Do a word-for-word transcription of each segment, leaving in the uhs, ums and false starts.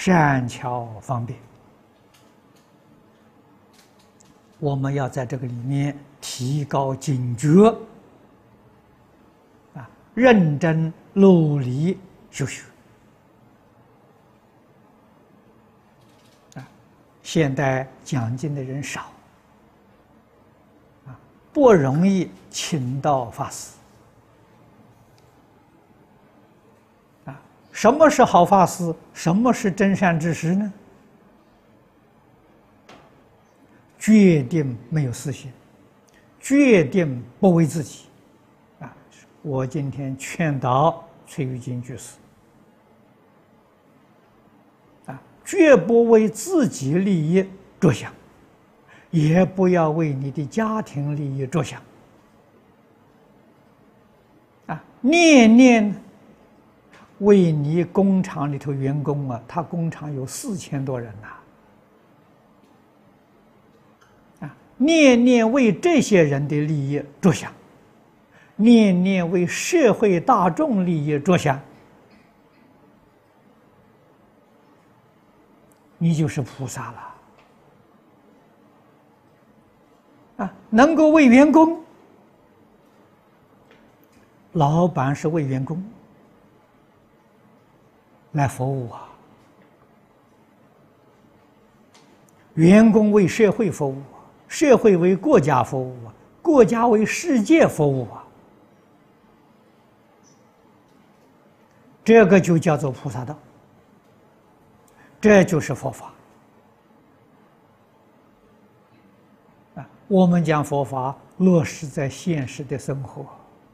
善巧方便。我们要在这个里面提高警觉，啊，认真努力修学。啊，现代讲经的人少，啊，不容易请到法师。啊，什么是好法师？什么是真善知识呢？决定没有私心，决定不为自己，啊！我今天劝导崔玉金居士，啊，绝不为自己利益着想，也不要为你的家庭利益着想，啊，念念为你工厂里头员工啊，他工厂有四千多人呐、啊。念念为这些人的利益着想，念念为社会大众利益着想，你就是菩萨了。啊，能够为员工，老板是为员工来服务啊，员工为社会服务。社会为国家服务啊，国家为世界服务啊，这个就叫做菩萨道，这就是佛法啊。我们将佛法落实在现实的生活，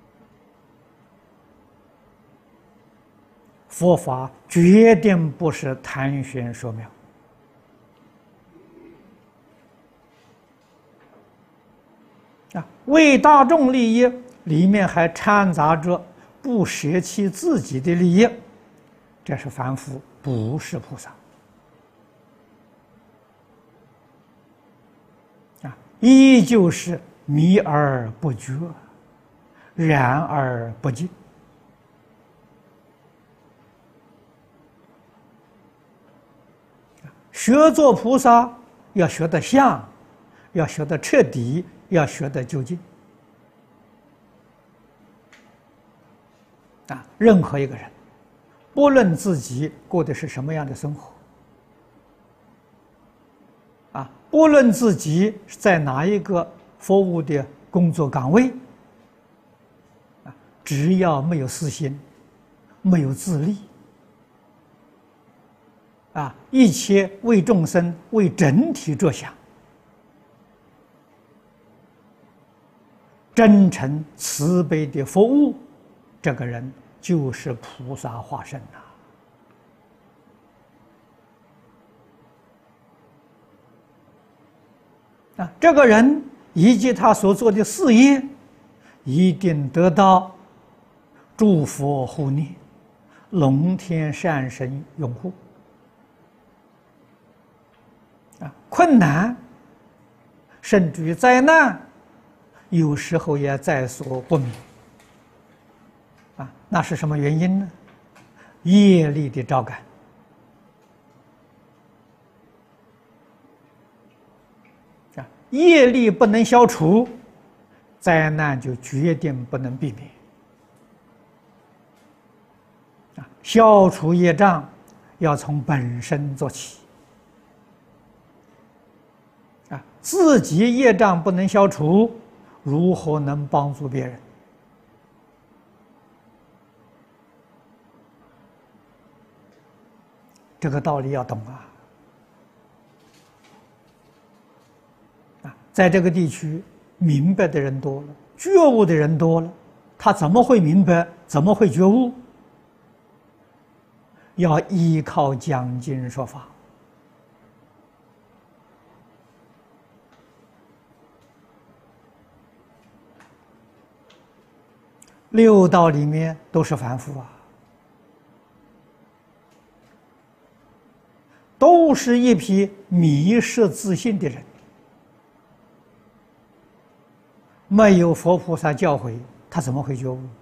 佛法决定不是谈玄说妙。啊，为大众利益里面还掺杂着不舍弃自己的利益，这是凡夫，不是菩萨。啊，依旧是迷而不觉，然而不净。学做菩萨要学得像，要学得彻底。要学得究竟啊！任何一个人，不论自己过的是什么样的生活，啊，不论自己在哪一个服务的工作岗位，啊，只要没有私心，没有自利，啊，一切为众生、为整体着想。真诚慈悲的服务，这个人就是菩萨化身呐！啊，这个人以及他所做的事业，一定得到诸佛护念、龙天善神拥护。啊，困难，甚至于灾难。有时候也在所不免，啊，那是什么原因呢？业力的招感，啊，业力不能消除，灾难就决定不能避免。啊，消除业障要从本身做起，啊，自己业障不能消除。如何能帮助别人？这个道理要懂啊！啊，在这个地区，明白的人多了，觉悟的人多了，他怎么会明白？怎么会觉悟？要依靠讲经说法。六道里面都是凡夫啊，都是一批迷失自信的人，没有佛菩萨教诲，他怎么会觉悟？